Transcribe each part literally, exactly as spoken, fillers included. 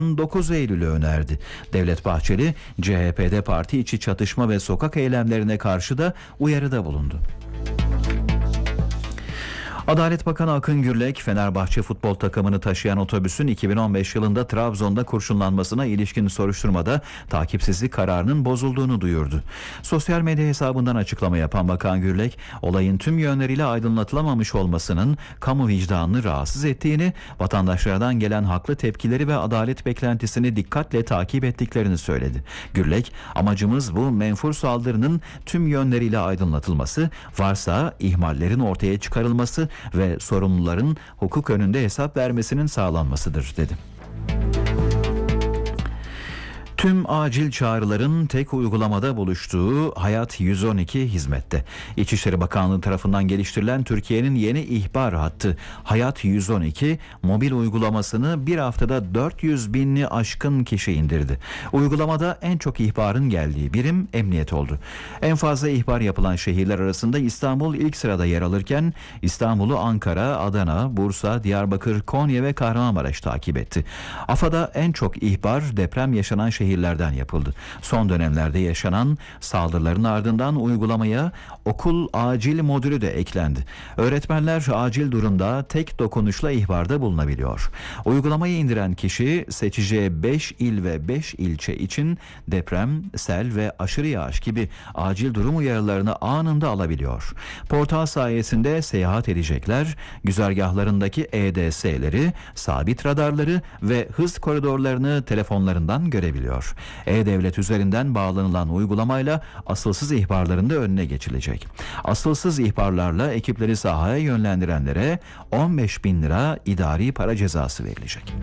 dokuz Eylül'ü önerdi. Devlet Bahçeli, C H P'de parti içi çatışma ve sokak eylemlerine karşı da uyarıda bulundu. Adalet Bakanı Akın Gürlek, Fenerbahçe futbol takımını taşıyan otobüsün iki bin on beş yılında Trabzon'da kurşunlanmasına ilişkin soruşturmada takipsizlik kararının bozulduğunu duyurdu. Sosyal medya hesabından açıklama yapan Bakan Gürlek, olayın tüm yönleriyle aydınlatılamamış olmasının kamu vicdanını rahatsız ettiğini, vatandaşlardan gelen haklı tepkileri ve adalet beklentisini dikkatle takip ettiklerini söyledi. Gürlek, amacımız bu menfur saldırının tüm yönleriyle aydınlatılması, varsa ihmallerin ortaya çıkarılması ve sorumluların hukuk önünde hesap vermesinin sağlanmasıdır, dedi. Tüm acil çağrıların tek uygulamada buluştuğu Hayat yüz on iki hizmette. İçişleri Bakanlığı tarafından geliştirilen Türkiye'nin yeni ihbar hattı Hayat yüz on iki mobil uygulamasını bir haftada dört yüz binli aşkın kişi indirdi. Uygulamada en çok ihbarın geldiği birim emniyet oldu. En fazla ihbar yapılan şehirler arasında İstanbul ilk sırada yer alırken İstanbul'u Ankara, Adana, Bursa, Diyarbakır, Konya ve Kahramanmaraş takip etti. A F A'da en çok ihbar deprem yaşanan şehirler şehirlerden yapıldı. Son dönemlerde yaşanan saldırıların ardından uygulamaya okul acil modülü de eklendi. Öğretmenler acil durumda tek dokunuşla ihbarda bulunabiliyor. Uygulamayı indiren kişi seçeceği beş il ve beş ilçe için deprem, sel ve aşırı yağış gibi acil durum uyarılarını anında alabiliyor. Portal sayesinde seyahat edecekler, güzergahlarındaki E D S'leri, sabit radarları ve hız koridorlarını telefonlarından görebiliyor. E-Devlet üzerinden bağlanılan uygulamayla asılsız ihbarların da önüne geçilecek. Asılsız ihbarlarla ekipleri sahaya yönlendirenlere on beş bin lira idari para cezası verilecek.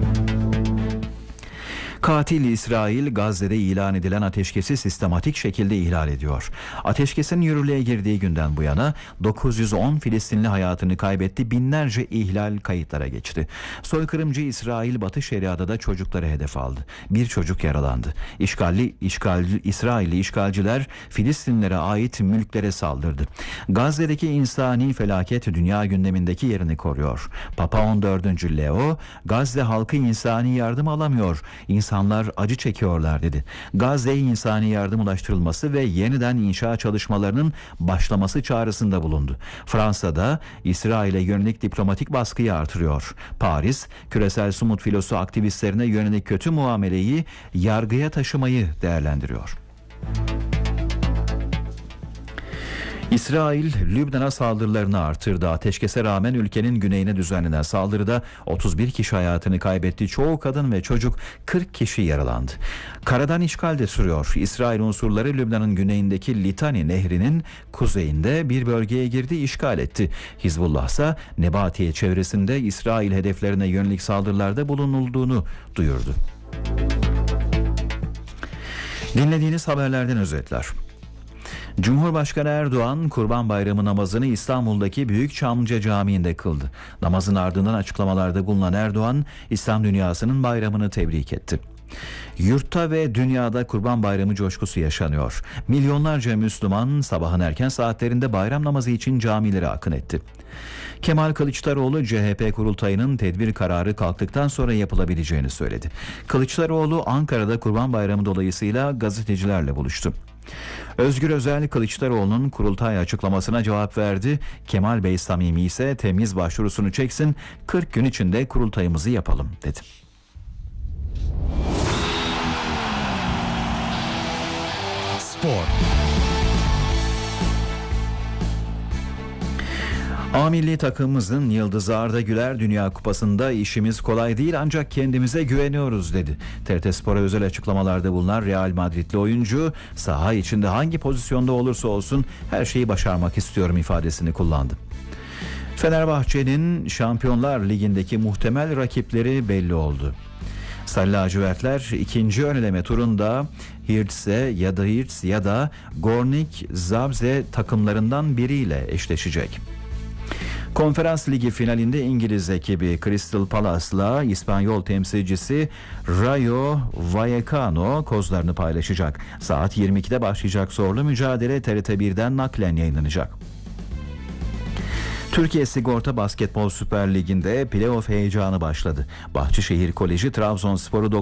Katil İsrail, Gazze'de ilan edilen ateşkesi sistematik şekilde ihlal ediyor. Ateşkesin yürürlüğe girdiği günden bu yana dokuz yüz on Filistinli hayatını kaybetti, binlerce ihlal kayıtlara geçti. Soykırımcı İsrail, Batı Şeria'da da çocukları hedef aldı. Bir çocuk yaralandı. İşgalli, işgalci, İsrailli işgalciler Filistinlilere ait mülklere saldırdı. Gazze'deki insani felaket dünya gündemindeki yerini koruyor. Papa on dördüncü Leo, Gazze halkı insani yardım alamıyor, İnsan İnsanlar acı çekiyorlar, dedi. Gazze'ye insani yardım ulaştırılması ve yeniden inşa çalışmalarının başlaması çağrısında bulundu. Fransa'da İsrail'e yönelik diplomatik baskıyı artırıyor. Paris, küresel sumut filosu aktivistlerine yönelik kötü muameleyi yargıya taşımayı değerlendiriyor. İsrail, Lübnan'a saldırılarını artırdı. Ateşkese rağmen ülkenin güneyine düzenlenen saldırıda otuz bir kişi hayatını kaybetti. Çoğu kadın ve çocuk, kırk kişi yaralandı. Karadan işgal de sürüyor. İsrail unsurları Lübnan'ın güneyindeki Litani Nehri'nin kuzeyinde bir bölgeye girdi, işgal etti. Hizbullah ise Nebatiye çevresinde İsrail hedeflerine yönelik saldırılarda bulunulduğunu duyurdu. Dinlediğiniz haberlerden özetler. Cumhurbaşkanı Erdoğan, Kurban Bayramı namazını İstanbul'daki Büyük Çamlıca Camii'nde kıldı. Namazın ardından açıklamalarda bulunan Erdoğan, İslam dünyasının bayramını tebrik etti. Yurtta ve dünyada Kurban Bayramı coşkusu yaşanıyor. Milyonlarca Müslüman sabahın erken saatlerinde bayram namazı için camilere akın etti. Kemal Kılıçdaroğlu, C H P kurultayının tedbir kararı kalktıktan sonra yapılabileceğini söyledi. Kılıçdaroğlu, Ankara'da Kurban Bayramı dolayısıyla gazetecilerle buluştu. Özgür Özel, Kılıçdaroğlu'nun kurultay açıklamasına cevap verdi. Kemal Bey samimi ise temiz başvurusunu çeksin, kırk gün içinde kurultayımızı yapalım, dedi. Spor. A milli takımımızın yıldızı Arda Güler, Dünya Kupası'nda işimiz kolay değil ancak kendimize güveniyoruz, dedi. T R T Spor'a özel açıklamalarda bulunan Real Madridli oyuncu, saha içinde hangi pozisyonda olursa olsun her şeyi başarmak istiyorum ifadesini kullandı. Fenerbahçe'nin Şampiyonlar Ligi'ndeki muhtemel rakipleri belli oldu. Sarı lacivertler ikinci ön eleme turunda Hirtse ya da Hirts ya da Gornik Zabrze takımlarından biriyle eşleşecek. Konferans Ligi finalinde İngiliz ekibi Crystal Palace'la İspanyol temsilcisi Rayo Vallecano kozlarını paylaşacak. Saat yirmi ikide başlayacak zorlu mücadele T R T birden naklen yayınlanacak. Türkiye Sigorta Basketbol Süper Ligi'nde playoff heyecanı başladı. Bahçeşehir Koleji Trabzonspor'u